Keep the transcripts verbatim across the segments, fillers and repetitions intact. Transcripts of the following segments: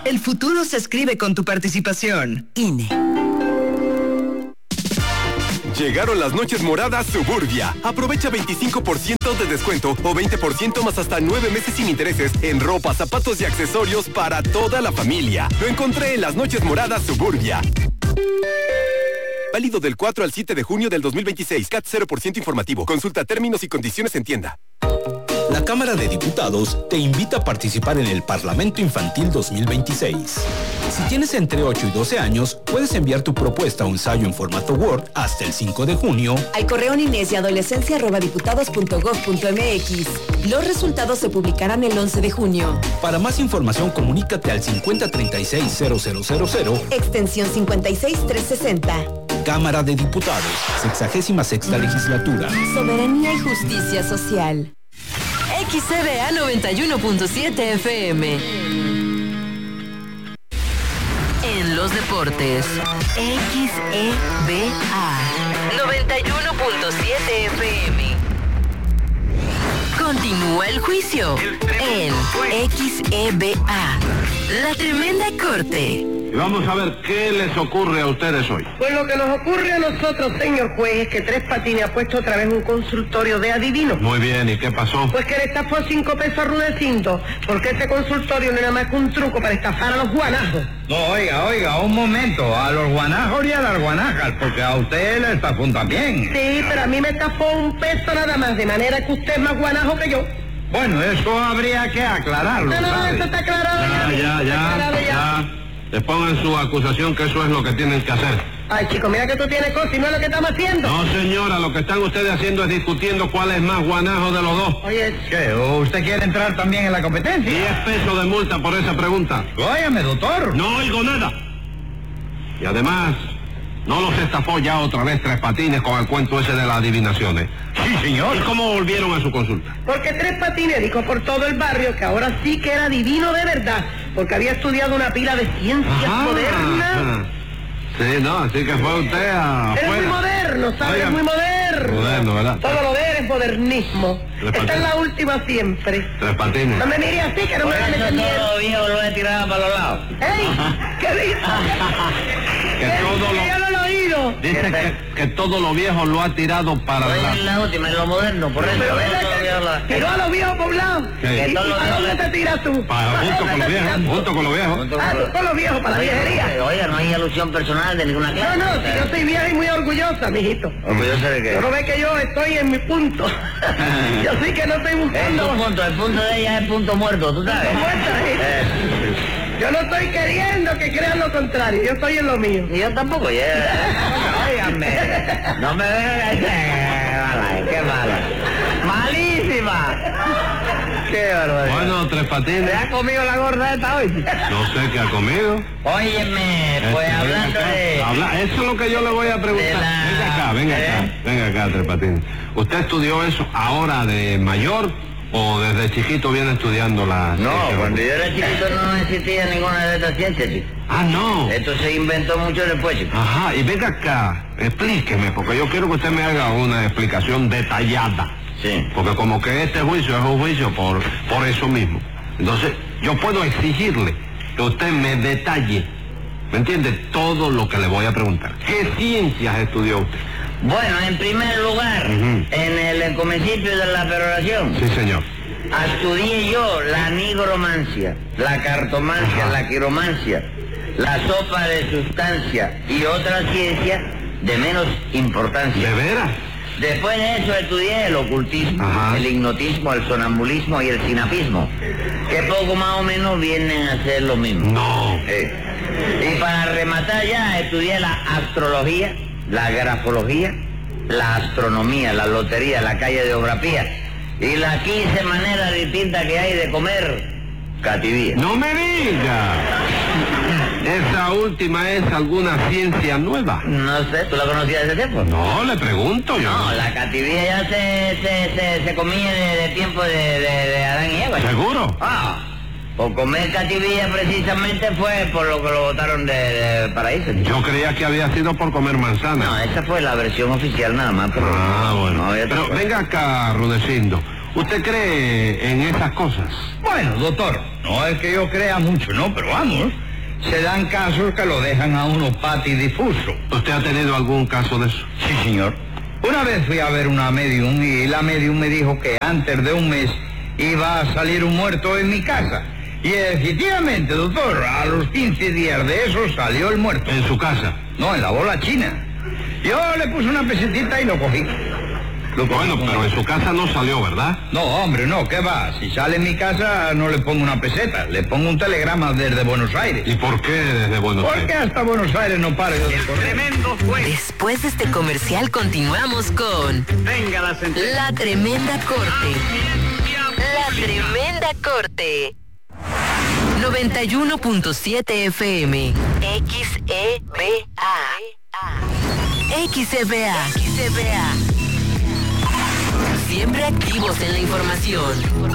El futuro se escribe con tu participación. I N E. Llegaron las noches moradas Suburbia. Aprovecha veinticinco por ciento de descuento o veinte por ciento más hasta nueve meses sin intereses en ropa, zapatos y accesorios para toda la familia. Lo encontré en las noches moradas Suburbia. Válido del cuatro al siete de junio del dos mil veintiséis. C A T cero por ciento informativo. Consulta términos y condiciones en tienda. La Cámara de Diputados te invita a participar en el Parlamento Infantil dos mil veintiséis. Si tienes entre ocho y doce años, puedes enviar tu propuesta o ensayo en formato Word hasta el cinco de junio al correo niñez y adolescencia arroba diputados punto gov punto mx. Los resultados se publicarán el once de junio. Para más información, comunícate al cincuenta treinta y seis cero cero cero cero, extensión cincuenta y seis trescientos sesenta. Cámara de Diputados, sexagésima sexta legislatura. Soberanía y justicia social. X C B A noventa y uno punto siete F M. En los deportes, X E B A noventa y uno punto siete F M. Continúa el juicio en X E B A, la tremenda corte. Y vamos a ver qué les ocurre a ustedes hoy. Pues lo que nos ocurre a nosotros, señor juez, es que Tres Patines ha puesto otra vez un consultorio de adivinos. Muy bien, ¿y qué pasó? Pues que le estafó cinco pesos a Rudecindo, porque ese consultorio no era más que un truco para estafar a los guanajos. No, oiga, oiga, un momento, a los guanajos y a las guanajas, porque a usted le estafó también. Sí, pero a mí me estafó un peso nada más, de manera que usted es más guanajo que yo. Bueno, eso habría que aclararlo. No, no, ¿sabe? eso está aclarado Ya, ya, ya, ya. ya. Les pongan su acusación, que eso es lo que tienen que hacer. Ay, chico, mira que tú tienes cosas y no es lo que estamos haciendo. No, señora, lo que están ustedes haciendo es discutiendo cuál es más guanajo de los dos. Oye, ¿qué? ¿Usted quiere entrar también en la competencia? diez pesos de multa por esa pregunta. Óyame, doctor. No oigo nada. Y además, no los estafó ya otra vez Tres Patines con el cuento ese de las adivinaciones. Sí, señor. ¿Y cómo volvieron a su consulta? Porque Tres Patines dijo por todo el barrio que ahora sí que era divino de verdad, porque había estudiado una pila de ciencias Ajá, modernas. ajá. Sí, no, así que fue usted a... Eres muy moderno, ¿sabes? Oiga, muy moderno. Moderno, ¿verdad? Todo lo de él es modernismo. Tres Esta es Patines. la última siempre. Tres Patines. No me mire así, que no me van a meter miedo. Todo viejo lo he tirado para los lados. ¡Ey! ¿Qué dices? Que todo lo... Yo no lo he oído. Dice que, que todo lo viejo lo ha tirado para Oye, atrás. es la última, es lo moderno, por eso. Pero todo ven lo acá, viejo lo- tiró a los viejos poblados. ¿Qué? ¿Y, y para dónde te tiras tú? Para, junto con los viejos, junto con los viejos. Ah, tú con los viejos, para la viejería. Oiga, no hay alusión personal de ninguna No, clase. no, si yo soy vieja y muy orgullosa, mijito. ¿Orgullosa de qué? Yo no ve que yo estoy en mi punto. Yo sí que no estoy Es buscando... tu punto, el punto de ella es punto muerto, ¿tú sabes? Punto muerto, ¿eh? Eh, Yo no estoy queriendo que crean lo contrario, yo estoy en lo mío. Y yo tampoco, ya. Óigame, no me vengan qué mala, qué mala. Malísima. Qué barbaridad. Bueno, Tres Patines. ¿Se ha comido la gorda esta hoy? No sé qué ha comido. Óyeme, pues Este, hablando venga acá. de... Habla- eso es lo que yo le voy a preguntar. de la- Venga acá, venga acá, ¿Eh? venga acá, Tres Patines. ¿Usted estudió eso ahora de mayor o desde chiquito viene estudiando la No, ciencia? cuando yo era chiquito no existía ninguna de estas ciencias, chico. Ah, no. Esto se inventó mucho después, chico. Ajá, y venga acá, explíqueme, porque yo quiero que usted me haga una explicación detallada. Sí. Porque como que este juicio es un juicio por, por eso mismo. Entonces, yo puedo exigirle que usted me detalle, ¿me entiende? Todo lo que le voy a preguntar. ¿Qué ciencias estudió usted? Bueno, en primer lugar, Ujú. en el municipio de la peroración, Sí, señor. estudié yo la nigromancia, la cartomancia, Ajá. la quiromancia, la sopa de sustancia y otras ciencias de menos importancia. ¿De veras? Después de eso estudié el ocultismo, Ajá. el hipnotismo, el sonambulismo y el sinapismo, que poco más o menos vienen a ser lo mismo. No. Sí. Y para rematar ya, estudié la astrología, la grafología, la astronomía, la lotería, la calle de Obrapía y las quince maneras distintas que hay de comer cativía. No me diga. ¿Esa última es alguna ciencia nueva? No sé, ¿tú la conocías desde tiempo? No, le pregunto yo. No, la cativía ya se, se, se, se comía de, de tiempo de, de, de Adán y Eva. ¿Seguro? Ah, por comer cativía precisamente fue por lo que lo botaron de, de paraíso. Yo creía que había sido por comer manzana. No, esa fue la versión oficial nada más. Pero Ah, bueno. no había otra Pero cosa. venga acá, Rudecindo. ¿Usted cree en esas cosas? Bueno, doctor, no es que yo crea mucho, no, pero vamos, se dan casos que lo dejan a uno patidifuso. ¿Usted ha tenido algún caso de eso? Sí, señor. Una vez fui a ver una medium y la medium me dijo que antes de un mes iba a salir un muerto en mi casa. Y efectivamente, doctor, a los quince días de eso salió el muerto. ¿En su casa? No, en la bola china. Yo le puse una pesetita y lo cogí. Lo cogí bueno, pero en su casa no salió, ¿verdad? No, hombre, no, ¿qué va? Si sale en mi casa no le pongo una peseta, le pongo un telegrama desde Buenos Aires. ¿Y por qué desde Buenos Aires? Porque hasta Buenos Aires no paro yo de correr. Tremendo juez. Después de este comercial continuamos con... Venga la sentencia. La Tremenda Corte. La Tremenda Corte. noventa y uno punto siete F M. X E B A. X E B A. X E B A. Siempre activos en la información.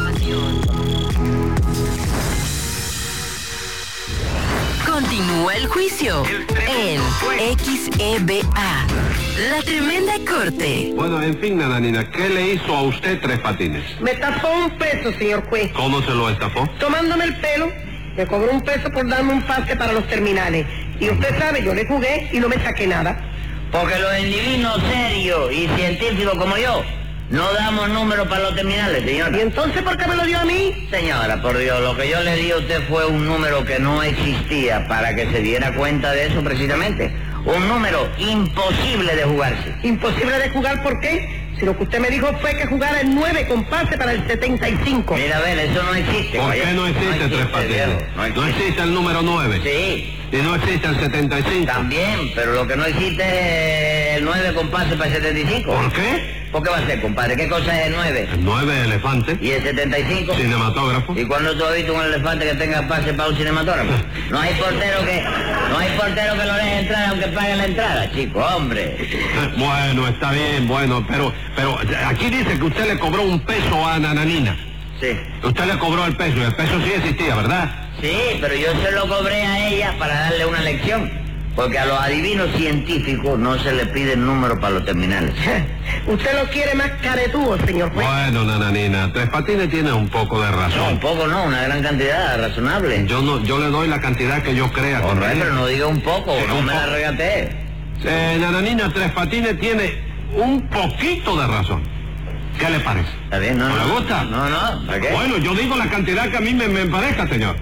Continúa el juicio en X E B A. La Tremenda Corte. Bueno, en fin, nananina, ¿qué le hizo a usted Tres Patines? Me tapó un peso, señor juez. ¿Cómo se lo estafó? Tomándome el pelo, me cobró un peso por darme un pase para los terminales. Y usted sabe, yo le jugué y no me saqué nada. Porque los individuos serios y científicos como yo no damos números para los terminales, señora. ¿Y entonces por qué me lo dio a mí? Señora, por Dios, lo que yo le di a usted fue un número que no existía para que se diera cuenta de eso precisamente. Un número imposible de jugarse. ¿Imposible de jugar por qué? Si lo que usted me dijo fue que jugara el nueve con pase para el setenta y cinco. Mira, a ver, eso no existe. ¿Por qué no existe, no existe Tres Patines? No existe. ¿No existe el número nueve? Sí. ¿Y no existe el setenta y cinco? También, pero lo que no existe es el nueve con pase para el setenta y cinco. ¿Por qué? ¿Por qué va a ser, compadre? ¿Qué cosa es el nueve? El nueve, elefante. ¿Y el setenta y cinco? Cinematógrafo. ¿Y cuándo tú has visto un elefante que tenga pase para un cinematógrafo? No hay portero que no hay portero que lo deje entrar aunque pague la entrada, chico, hombre. Bueno, está bien, bueno, pero pero aquí dice que usted le cobró un peso a Nananina. Sí. Usted le cobró el peso y el peso sí existía, ¿verdad? Sí, pero yo se lo cobré a ella para darle una lección. Porque a los adivinos científicos no se le pide el número para los terminales. Usted lo quiere más caretúo, señor juez. Bueno, Nananina, Tres Patines tiene un poco de razón. No, un poco no, una gran cantidad, razonable. Yo no, yo le doy la cantidad que yo crea. Hombre, pero no diga un poco, sí, no un me po la regatee. Eh, Nananina, Tres Patines tiene un poquito de razón. ¿Qué le parece? ¿Está bien? ¿No, ¿No no le gusta? No, no, ¿para qué? Bueno, yo digo la cantidad que a mí me, me parezca, señor.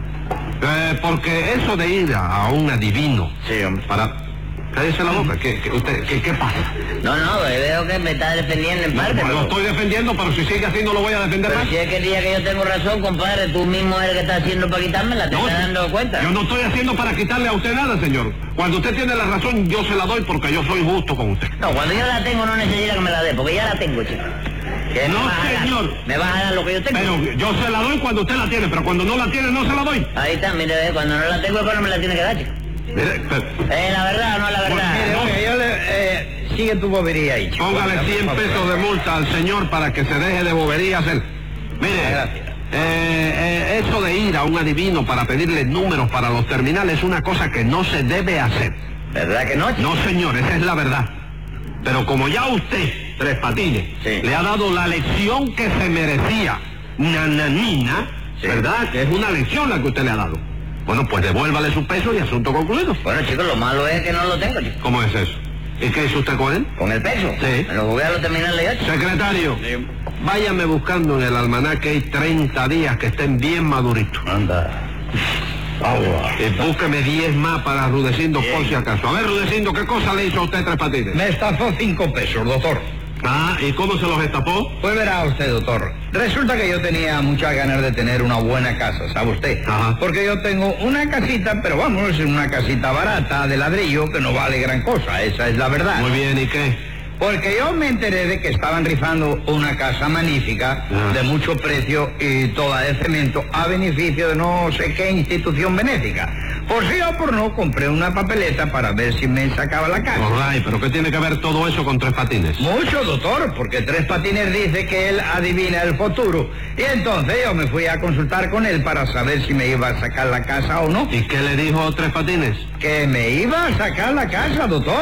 Eh, porque eso de ir a, a un adivino... Sí, hombre. Para... Cállese la boca. ¿Qué, qué, usted, qué, ¿Qué pasa? No, no, veo que me está defendiendo en No, parte. pues pero... lo estoy defendiendo, pero si sigue así no lo voy a defender Pero más. si es que el día que yo tengo razón, compadre, tú mismo eres el que está haciendo para quitármela, ¿te No, estás dando cuenta? Yo no estoy haciendo para quitarle a usted nada, señor. Cuando usted tiene la razón, yo se la doy porque yo soy justo con usted. No, cuando yo la tengo no necesita que me la dé, porque ya la tengo, chico. ¿Qué No, me vas a dar? señor. Me vas a dar lo que yo tengo. Pero yo se la doy cuando usted la tiene, pero cuando no la tiene, no se la doy. Ahí está, mire, ve, cuando no la tengo es cuando me la tiene que dar, chico. Mire, pero... Eh, la verdad o no la verdad. Mire, oye, yo le... Eh, sigue tu bobería ahí, chico. Póngale cien pesos de multa al señor para que se deje de boberías. El... Mire, Gracias. eh, eh, eso de ir a un adivino para pedirle números para los terminales es una cosa que no se debe hacer. ¿Verdad que no, chico? No, señor, esa es la verdad. Pero como ya usted, Tres Patines, Sí. le ha dado la lección que se merecía Nananina, Sí. ¿verdad? Que es una lección la que usted le ha dado. Bueno, pues devuélvale su peso y asunto concluido. Bueno, chicos, lo malo es que no lo tengo, chico. ¿Cómo es eso? ¿Y qué hizo usted con él? ¿Con el peso? Sí. Me lo jugué a los terminales yo, chico. Secretario, váyame buscando en el almanaque hay treinta días que estén bien maduritos. Anda. Y búsqueme diez más para Rudecindo por si acaso. A ver, Rudecindo, ¿qué cosa le hizo a usted Tres Patines? Me estafó cinco pesos, doctor. Ah, ¿y cómo se los estapó? Pues verá usted, doctor. Resulta que yo tenía muchas ganas de tener una buena casa, ¿sabe usted? Ajá. Porque yo tengo una casita, pero vamos, es una casita barata de ladrillo que no vale gran cosa, esa es la verdad. Muy bien, ¿y qué? Porque yo me enteré de que estaban rifando una casa magnífica, Ah. de mucho precio y toda de cemento, a beneficio de no sé qué institución benéfica. Por sí o por no, compré una papeleta para ver si me sacaba la casa. All right, pero ¿qué tiene que ver todo eso con Tres Patines? Mucho, doctor, porque Tres Patines dice que él adivina el futuro. Y entonces yo me fui a consultar con él para saber si me iba a sacar la casa o no. ¿Y qué le dijo Tres Patines? Que me iba a sacar la casa, doctor.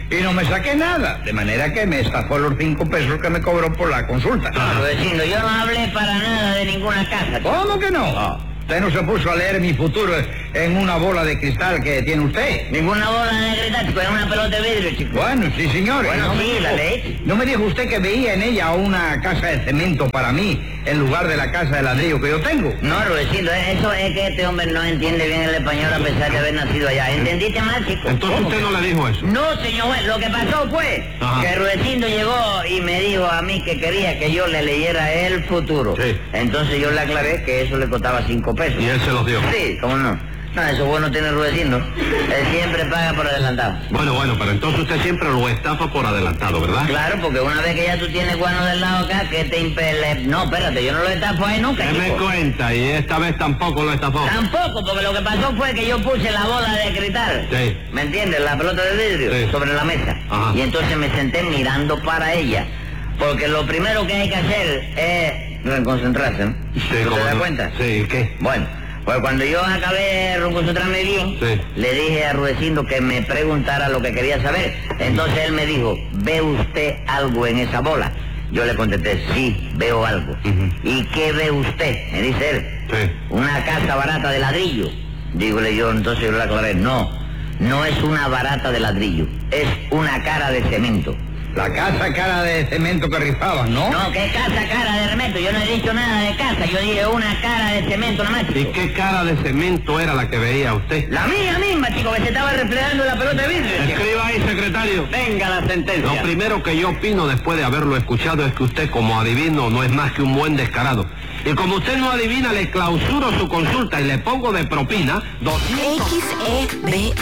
y no me saqué nada, de manera que me estafó los cinco pesos que me cobró por la consulta. No, vecino, yo no hablé para nada de ninguna casa. ¿Cómo que no? No. Usted no se puso a leer mi futuro en una bola de cristal que tiene usted. Ninguna bola de cristal, chico, era una pelota de vidrio, chico. Bueno, sí, señor. Bueno, no sí, me dijo, la leí. ¿No me dijo usted que veía en ella una casa de cemento para mí en lugar de la casa de ladrillo que yo tengo? No, Rudecindo, eso es que este hombre no entiende bien el español a pesar de haber nacido allá. ¿Entendiste mal, chico? Entonces usted no le dijo eso. No, señor juez, lo que pasó fue Ajá. que Rudecindo llegó y me dijo a mí que quería que yo le leyera el futuro. Sí. Entonces yo le aclaré que eso le costaba cinco pesos. Y él se los dio. Sí, ¿cómo no? No, eso bueno tiene Rudecindo. Él siempre paga por adelantado. Bueno, bueno, pero entonces usted siempre lo estafa por adelantado, ¿verdad? Claro, porque una vez que ya tú tienes guano del lado acá, que te impele... No, espérate, yo no lo estafo ahí nunca, ¿Qué me chico. cuenta? Y esta vez tampoco lo estafó. Tampoco, porque lo que pasó fue que yo puse la bola de cristal. Sí. ¿Me entiendes? La pelota de vidrio Sí. sobre la mesa. Ajá. Y entonces me senté mirando para ella. Porque lo primero que hay que hacer es reconcentrarse, ¿no? Sí, ¿Tú ¿cómo te das no? cuenta? Sí, ¿qué? Bueno, pues cuando yo acabé de reconcentrarme bien, Sí. le dije a Rudecindo que me preguntara lo que quería saber. Entonces él me dijo, ¿ve usted algo en esa bola? Yo le contesté, sí, veo algo. Ujú. ¿Y qué ve usted? Me dice él. Sí. Una casa barata de ladrillo. Dígole yo, entonces yo le aclaré, no, no es una barata de ladrillo, es una cara de cemento. La casa cara de cemento que rifaban, ¿no? No, ¿qué casa cara de cemento? Yo no he dicho nada de casa, yo dije una cara de cemento nada más, ¿Y chico. qué cara de cemento era la que veía usted? La mía misma, chico, que se estaba reflejando en la pelota de vidrio, chico. Escriba ahí, secretario. Venga la sentencia. Lo primero que yo opino después de haberlo escuchado es que usted como adivino no es más que un buen descarado. Y como usted no adivina, le clausuro su consulta y le pongo de propina doscientos... X E B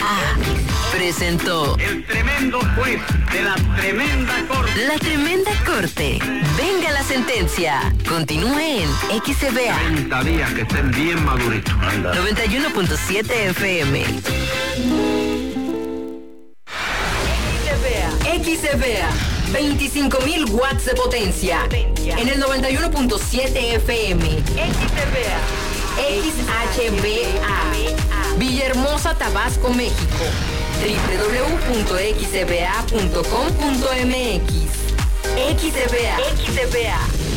A presentó El tremendo juez de la tremenda corte. La Tremenda Corte. Venga la sentencia. Continúe en X E B A treinta días que estén bien maduritos. noventa y uno punto siete F M. X E B A, veinticinco mil watts de potencia. En el noventa y uno punto siete F M. X E B A. X H B A. Villahermosa, Tabasco, México. doble u doble u doble u punto x e b a punto com punto m x. X E B A. X E B A.